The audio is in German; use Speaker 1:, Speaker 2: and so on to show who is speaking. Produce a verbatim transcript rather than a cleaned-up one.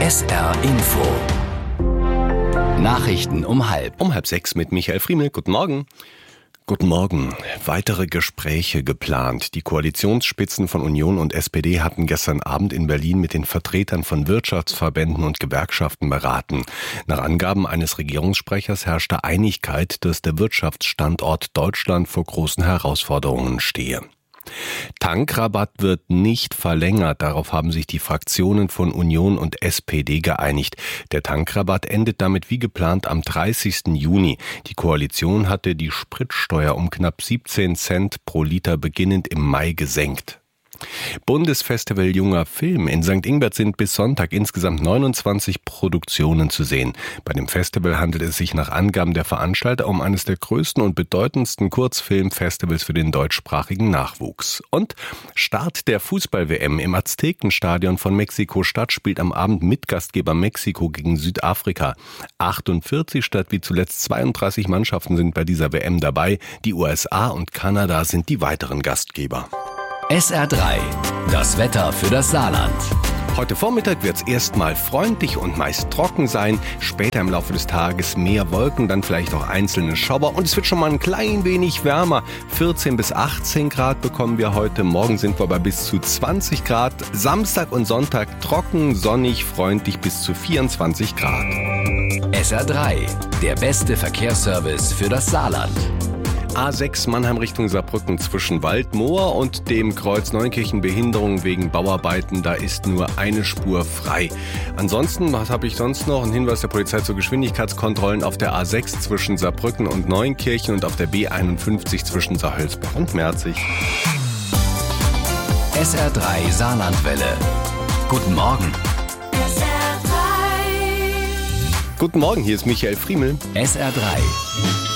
Speaker 1: S R Info. Nachrichten um halb.
Speaker 2: Um halb sechs mit Michael Friemel. Guten Morgen. Guten Morgen. Weitere Gespräche geplant. Die Koalitionsspitzen von Union und S P D hatten gestern Abend in Berlin mit den Vertretern von Wirtschaftsverbänden und Gewerkschaften beraten. Nach Angaben eines Regierungssprechers herrschte Einigkeit, dass der Wirtschaftsstandort Deutschland vor großen Herausforderungen stehe. Tankrabatt wird nicht verlängert. Darauf haben sich die Fraktionen von Union und S P D geeinigt. Der Tankrabatt endet damit wie geplant am dreißigsten Juni. Die Koalition hatte die Spritsteuer um knapp siebzehn Cent pro Liter beginnend im Mai gesenkt. Bundesfestival Junger Film. In Sankt Ingbert sind bis Sonntag insgesamt neunundzwanzig Produktionen zu sehen. Bei dem Festival handelt es sich nach Angaben der Veranstalter um eines der größten und bedeutendsten Kurzfilmfestivals für den deutschsprachigen Nachwuchs. Und Start der Fußball-W M im Aztekenstadion von Mexiko-Stadt spielt am Abend Mitgastgeber Mexiko gegen Südafrika. achtundvierzig statt wie zuletzt zweiunddreißig Mannschaften sind bei dieser W M dabei. Die U S A und Kanada sind die weiteren Gastgeber.
Speaker 1: S R drei. Das Wetter für das Saarland.
Speaker 2: Heute Vormittag wird es erstmal freundlich und meist trocken sein. Später im Laufe des Tages mehr Wolken, dann vielleicht auch einzelne Schauer. Und es wird schon mal ein klein wenig wärmer. vierzehn bis achtzehn Grad bekommen wir heute. Morgen sind wir bei bis zu zwanzig Grad. Samstag und Sonntag trocken, sonnig, freundlich bis zu vierundzwanzig Grad.
Speaker 1: S R drei. Der beste Verkehrsservice für das Saarland.
Speaker 2: A sechs Mannheim Richtung Saarbrücken zwischen Waldmoor und dem Kreuz Neunkirchen Behinderung wegen Bauarbeiten. Da ist nur eine Spur frei. Ansonsten, was habe ich sonst noch? Ein Hinweis der Polizei zu Geschwindigkeitskontrollen auf der A sechs zwischen Saarbrücken und Neunkirchen und auf der B einundfünfzig zwischen Saarhölzbach und Merzig.
Speaker 1: S R drei Saarlandwelle. Guten Morgen.
Speaker 3: S R drei.
Speaker 2: Guten Morgen, hier ist Michael Friemel.
Speaker 1: S R drei.